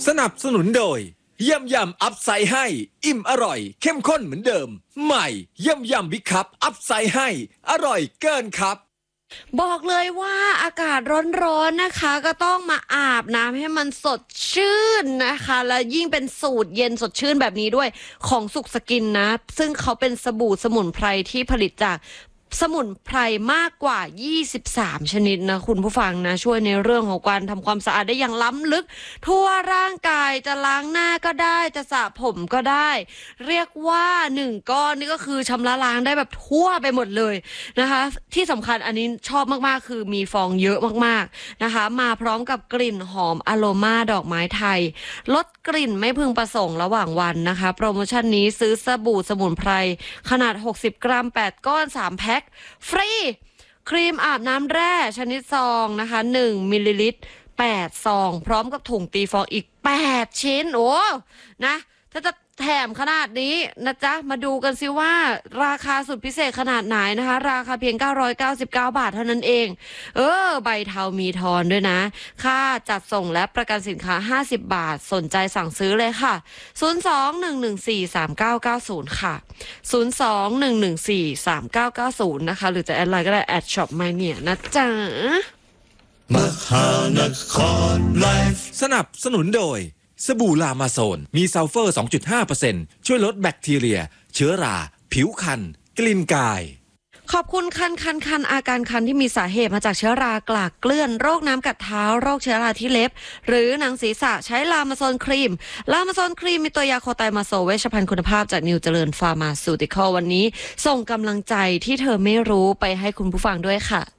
สนับสนุนโดยยำอัพไซด์ให้อิ่มอร่อยเข้มข้นเหมือนเดิมใหม่ยำบิ๊กคัพอัพไซด์ให้อร่อยเกินครับบอกเลยว่าอากาศร้อนๆนะคะก็ต้องมาอาบน้ำให้มันสดชื่นนะคะและยิ่งเป็นสูตรเย็นสดชื่นแบบนี้ด้วยของสุขสกินนะซึ่งเขาเป็นสบู่สมุนไพรที่ผลิตจากสมุนไพรมากกว่า23ชนิดนะคุณผู้ฟังนะช่วยในเรื่องของการทำความสะอาดได้อย่างล้ำลึกทั่วร่างกายจะล้างหน้าก็ได้จะสระผมก็ได้เรียกว่า1ก้อนนี่ก็คือชำระล้างได้แบบทั่วไปหมดเลยนะคะที่สำคัญอันนี้ชอบมากๆคือมีฟองเยอะมากๆนะคะมาพร้อมกับกลิ่นหอมอโรมาดอกไม้ไทยลดกลิ่นไม่พึงประสงค์ระหว่างวันนะคะโปรโมชั่นนี้ซื้อสบู่สมุนไพรขนาด60กรัม8ก้อน3แพ็คฟรีครีมอาบน้ำแร่ชนิดซองนะคะ1มิลลิลิตร8ซองพร้อมกับถุงตีฟองอีก8ชิ้นโอ้นะถ้าจะแถมขนาดนี้นะจ๊ะมาดูกันซิว่าราคาสุดพิเศษขนาดไหนนะคะราคาเพียง999 บาทเท่านั้นเองใบเทามีทอนด้วยนะค่าจัดส่งและประกันสินค้า50 บาทสนใจสั่งซื้อเลยค่ะ02-114-3990ค่ะ02-114-3990นะคะหรือจะแอดไลน์ก็ได้@shopmania นะจ๊ะมหานครไลฟ์สนับสนุนโดยสบู่ลามาโซนมีซัลเฟอร์ 2.5% ช่วยลดแบคทีเรียเชื้อราผิวคันกลิ่นกายขอบคุณคันอาการคันที่มีสาเหตุมาจากเชื้อรากลากเกลื่อนโรคน้ำกัดเท้าโรคเชื้อราที่เล็บหรือหนังศีรษะใช้ลามาโซนครีมมีตัวยาโคไตมาโซเวชภัณฑ์คุณภาพจากนิวเจริญฟาร์มาซูติคอลวันนี้ส่งกำลังใจที่เธอไม่รู้ไปให้คุณผู้ฟังด้วยค่ะ